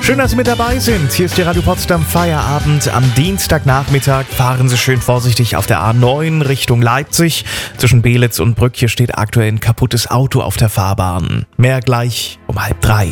Schön, dass Sie mit dabei sind. Hier ist die Radio Potsdam Feierabend. Am Dienstagnachmittag fahren Sie schön vorsichtig auf der A9 Richtung Leipzig. Zwischen Beelitz und Brücke steht aktuell ein kaputtes Auto auf der Fahrbahn. Mehr gleich um 2:30.